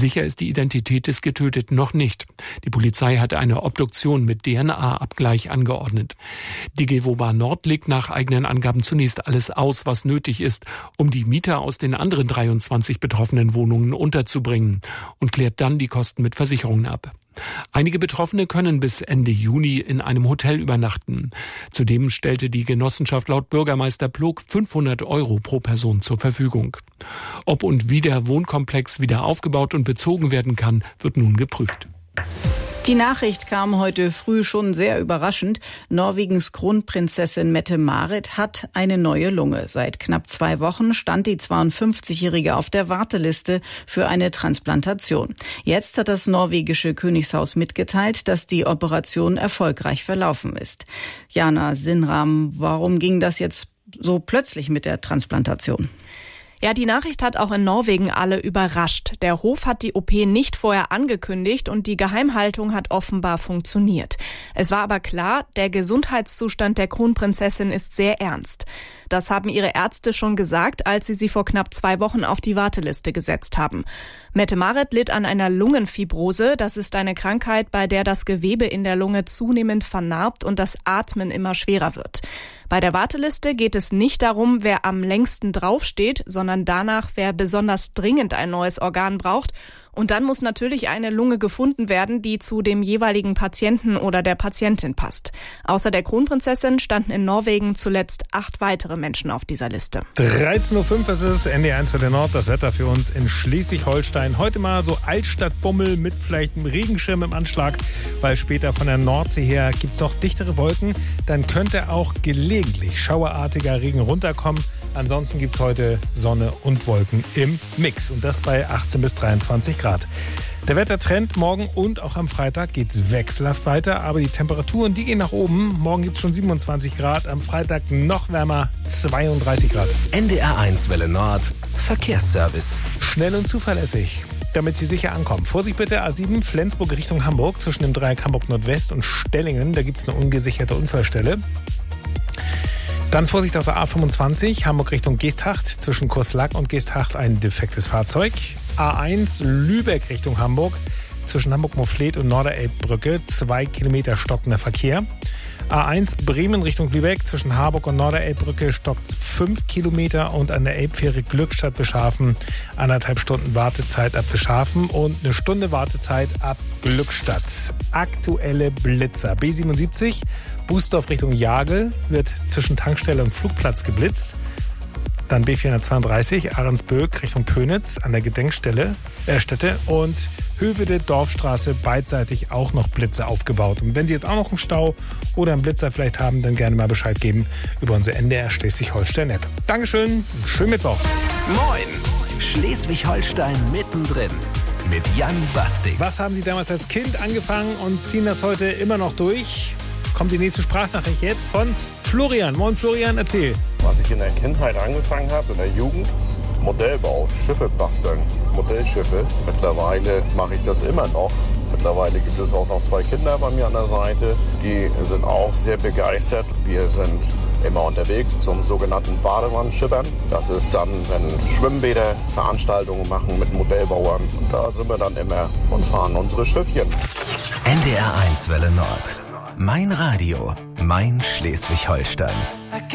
Sicher ist die Identität des Getöteten noch nicht. Die Polizei hat eine Obduktion mit DNA-Abgleich angeordnet. Die Gewoba Nord legt nach eigenen Angaben zunächst alles aus, was nötig ist, um die Mieter aus den anderen 23 betroffenen Wohnungen unterzubringen und klärt dann die Kosten mit Versicherungen ab. Einige Betroffene können bis Ende Juni in einem Hotel übernachten. Zudem stellte die Genossenschaft laut Bürgermeister Plog 500 € pro Person zur Verfügung. Ob und wie der Wohnkomplex wieder aufgebaut und bezogen werden kann, wird nun geprüft. Die Nachricht kam heute früh schon sehr überraschend. Norwegens Kronprinzessin Mette-Marit hat eine neue Lunge. Seit knapp 2 Wochen stand die 52-Jährige auf der Warteliste für eine Transplantation. Jetzt hat das norwegische Königshaus mitgeteilt, dass die Operation erfolgreich verlaufen ist. Jana Sinram, warum ging das jetzt so plötzlich mit der Transplantation? Ja, die Nachricht hat auch in Norwegen alle überrascht. Der Hof hat die OP nicht vorher angekündigt und die Geheimhaltung hat offenbar funktioniert. Es war aber klar, der Gesundheitszustand der Kronprinzessin ist sehr ernst. Das haben ihre Ärzte schon gesagt, als sie vor knapp 2 Wochen auf die Warteliste gesetzt haben. Mette-Marit litt an einer Lungenfibrose. Das ist eine Krankheit, bei der das Gewebe in der Lunge zunehmend vernarbt und das Atmen immer schwerer wird. Bei der Warteliste geht es nicht darum, wer am längsten draufsteht, sondern danach, wer besonders dringend ein neues Organ braucht. Und dann muss natürlich eine Lunge gefunden werden, die zu dem jeweiligen Patienten oder der Patientin passt. Außer der Kronprinzessin standen in Norwegen zuletzt 8 weitere Menschen auf dieser Liste. 13.05 Uhr ist es, NDR1 für den Nord, das Wetter für uns in Schleswig-Holstein. Heute mal so Altstadtbummel mit vielleicht einem Regenschirm im Anschlag, weil später von der Nordsee her gibt es noch dichtere Wolken. Dann könnte auch gelegentlich schauerartiger Regen runterkommen. Ansonsten gibt es heute Sonne und Wolken im Mix und das bei 18 bis 23 Grad. Der Wettertrend morgen und auch am Freitag geht es wechselhaft weiter, aber die Temperaturen, die gehen nach oben. Morgen gibt es schon 27 Grad, am Freitag noch wärmer, 32 Grad. NDR1 Welle Nord, Verkehrsservice. Schnell und zuverlässig, damit Sie sicher ankommen. Vorsicht bitte, A7 Flensburg Richtung Hamburg, zwischen dem Dreieck Hamburg Nordwest und Stellingen, da gibt es eine ungesicherte Unfallstelle. Dann Vorsicht auf der A25, Hamburg Richtung Geesthacht, zwischen Kurslack und Geesthacht ein defektes Fahrzeug. A1 Lübeck Richtung Hamburg, zwischen Hamburg-Mofflet und Norderelbbrücke, 2 Kilometer stockender Verkehr. A1 Bremen Richtung Lübeck, zwischen Harburg und Norderelbbrücke stockt 5 Kilometer und an der Elbfähre Glückstadt Beschafen 1,5 Stunden Wartezeit ab Beschafen und 1 Stunde Wartezeit ab Glückstadt. Aktuelle Blitzer. B77 Bußdorf Richtung Jagel wird zwischen Tankstelle und Flugplatz geblitzt. Dann B432 Ahrensböck Richtung Pönitz an der Gedenkstätte und Höveде Dorfstraße beidseitig auch noch Blitze aufgebaut. Und wenn Sie jetzt auch noch einen Stau oder einen Blitzer vielleicht haben, dann gerne mal Bescheid geben über unsere NDR Schleswig-Holstein-App. Dankeschön, schönen Mittwoch. Moin, Schleswig-Holstein mittendrin mit Jan Bastik. Was haben Sie damals als Kind angefangen und ziehen das heute immer noch durch? Kommt die nächste Sprachnachricht jetzt von Florian. Moin Florian, erzähl. Was ich in der Kindheit angefangen habe, in der Jugend, Modellbau, Schiffe basteln, Modellschiffe. Mittlerweile mache ich das immer noch. Mittlerweile gibt es auch noch 2 Kinder bei mir an der Seite. Die sind auch sehr begeistert. Wir sind immer unterwegs zum sogenannten Badewannenschippern. Das ist dann, wenn Schwimmbäder Veranstaltungen machen mit Modellbauern. Und da sind wir dann immer und fahren unsere Schiffchen. NDR1 Welle Nord. Mein Radio, mein Schleswig-Holstein.